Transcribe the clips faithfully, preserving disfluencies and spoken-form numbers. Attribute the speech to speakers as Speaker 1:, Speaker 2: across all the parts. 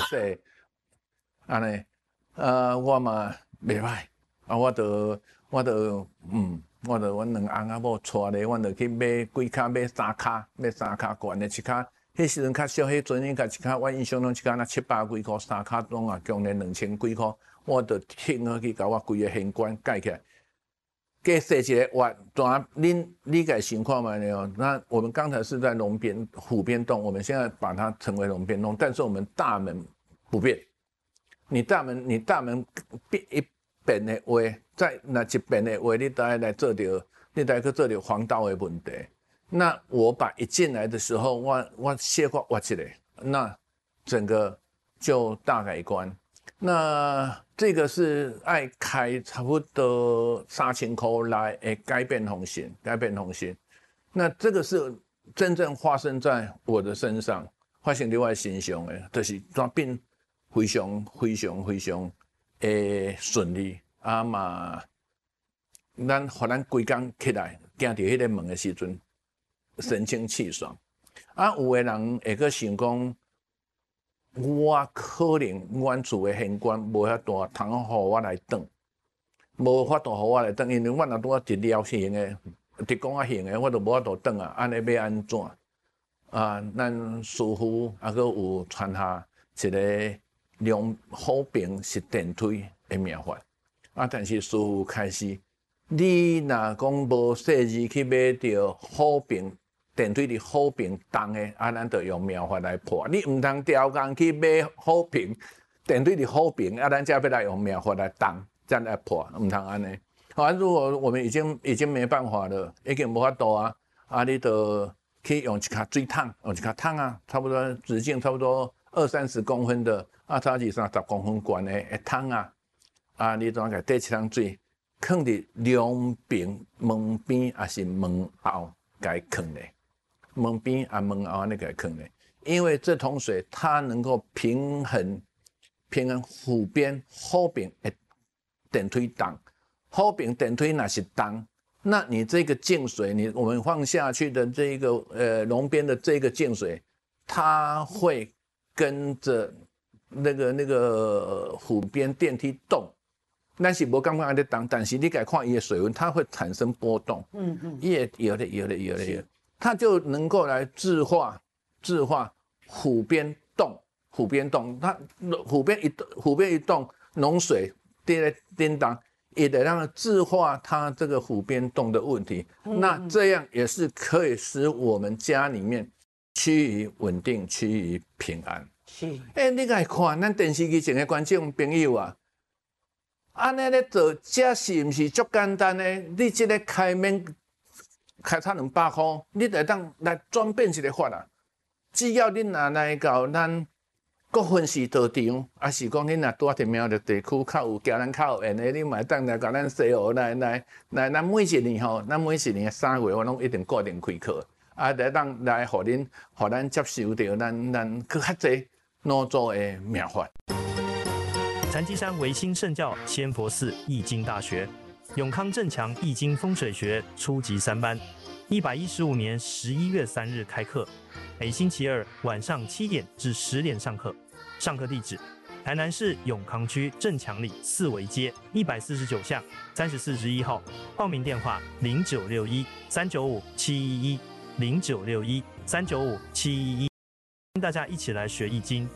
Speaker 1: 说，安尼，呃，我嘛袂歹，啊，我着我着嗯，我着阮两翁仔某带咧，阮着去买几卡，买三卡，买三卡悬的，一卡。迄时阵较俗，迄阵应该一卡，我印象中一卡若七百几箍，三卡拢啊，共咧两千几箍，我着挺好去甲我规个现管盖起来。给设一个挖，怎恁你个情况嘛没有？那我们刚才是在龙边虎边洞，我们现在把它称为龙边洞，但是我们大门不变。你大门你大门变一边的话，在那一边的话，你大概来做着，你大概去做着防盗的问题。那我把一进来的时候，我我卸过挖起来，那整个就大改观。那这个是爱开差不多三千块来的改变方式，改变方式。那这个是真正发生在我的身上，发生在我身上的，就是转变非常非常非常诶顺利啊嘛。咱互咱规工起来，行伫迄个门的时阵，神清气爽。啊，有的人会去想讲。我可能阮厝的现管无遐大，通互我来转，无法度互我来转，因为我若拄啊直了型的，直讲啊型的，我就无法度转啊。安尼要安怎？啊，咱师傅啊，阁有传下一个两好评是电梯的妙法啊，但是师傅开始，你若讲无细字去买着好评。电梯的好评重的，啊，咱就用妙法来破。你唔通调工去买好评，电梯的好评，啊，咱才要来用妙法来重，再来破，唔通安尼。好，如果我们已经已经没办法了，已经无法度啊，啊，你就去用一卡水桶，用一卡桶啊，差不多直径差不多二三十公分的，啊，差二三十公分悬的一桶啊，啊，你怎个底一桶水，放伫两边门边，还是门后，该放咧。门边啊门后那个坑呢，因为这桶水它能够平衡平衡湖边后边的电梯档，后边电梯那是档，那你这个净水，你我们放下去的这个呃龙边的这个净水，它会跟着那个那个湖边电梯动。咱是无感觉安尼动，但是你该看伊的水温，它会产生波动。嗯嗯，也有的有的有的有。它就能够来自化自化湖边洞，湖边洞，它湖边一湖边一动，农水滴在叮当，也得让它自化它这个湖边洞的问题。嗯、那这样也是可以使我们家里面趋于稳定，趋于平安。是，哎、欸，你来看，咱电视机前的观众朋友啊，安尼咧做，这是不是足简单呢？你这个开面。开差两百块，你来当来转变一个法啊！只要你若来到咱国分市道场，还是讲你若拄啊伫苗栗地区较有交咱较有缘的，你嘛当来甲咱西湖来来来，咱每一年吼，咱每一年三月我拢一定固定开课，啊，来当来互恁，互咱接受到咱咱去较济老祖的妙法。
Speaker 2: 禅机山维新圣教仙佛寺易经大学。永康正强易经风水学初级三班，一百一十五年十一月三日开课，每星期二晚上七点至十点上课。上课地址：台南市永康区正强里四维街一百四十九巷三十四之一号。报名电话：零九六一三九五七一一零九六一三九五七一一。大家一起来学易经。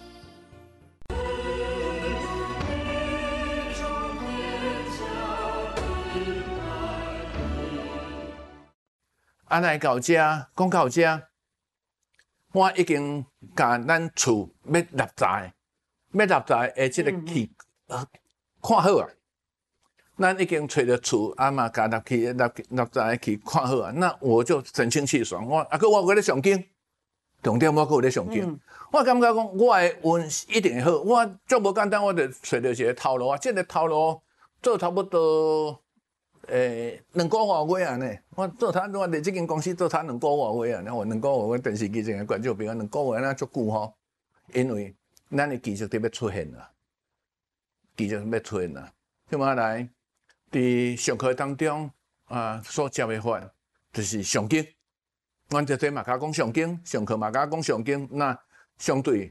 Speaker 1: 啊来到这，讲到这，我已经甲咱厝要立宅，要立宅的这个去、嗯呃、看好啊。咱已经找着厝，啊嘛甲入去立立宅去看好啊。那我就神清气爽，我啊，佮我有咧上经，重点我佮有咧上经。嗯、我感觉讲我的运一定会好，我足无简单，我就找着一个头路啊。这个头路做差不多。诶，两个多月啊呢，我做他我伫这间公司做他两个多月啊，我两个多月电视机前个观众朋友两个月那足久吼，因为咱的技术特别出现啦，技术要出现啦，咁啊来伫上课当中啊所接的法就是上经，阮这这嘛甲讲上经，上课嘛甲讲上经，那相对